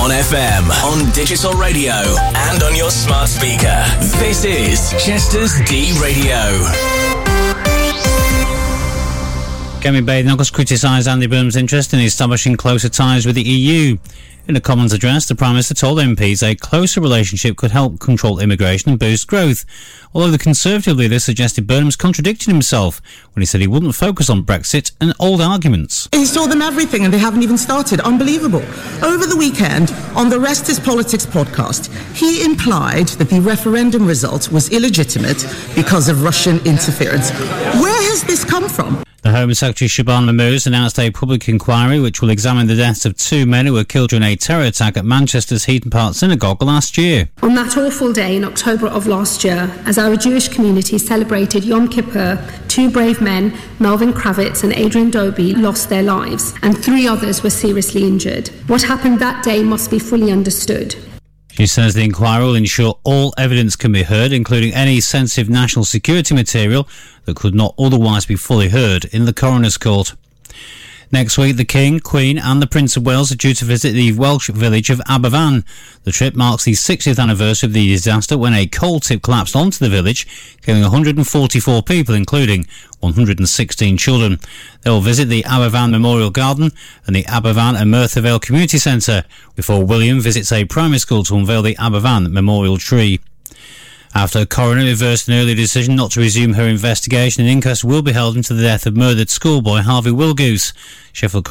on FM, on digital radio, and on your smart speaker. This is Chester's D Radio. Kemi Badenoch criticised Andy Burnham's interest in establishing closer ties with the EU. In a Commons address, the Prime Minister told MPs a closer relationship could help control immigration and boost growth, although the Conservative leader suggested Burnham's contradicting himself when he said he wouldn't focus on Brexit and old arguments. He told them everything and they haven't even started. Unbelievable. Over the weekend, on the Rest is Politics podcast, he implied that the referendum result was illegitimate because of Russian interference. Where has this come from? The Home Secretary Shaban Mahmood announced a public inquiry which will examine the deaths of two men who were killed during a terror attack at Manchester's Heaton Park Synagogue last year. On that awful day in October of last year, as our Jewish community celebrated Yom Kippur, two brave men, Melvin Kravitz and Adrian Dobie, lost their lives, and three others were seriously injured. What happened that day must be fully understood. She says the inquiry will ensure all evidence can be heard, including any sensitive national security material that could not otherwise be fully heard in the coroner's court. Next week, the King, Queen and the Prince of Wales are due to visit the Welsh village of Aberfan. The trip marks the 60th anniversary of the disaster when a coal tip collapsed onto the village, killing 144 people, including 116 children. They will visit the Aberfan Memorial Garden and the Aberfan and Merthyr Vale Community Centre before William visits a primary school to unveil the Aberfan Memorial Tree. After a coroner reversed an earlier decision not to resume her investigation, an inquest will be held into the death of murdered schoolboy Harvey Wilgoose. Sheffield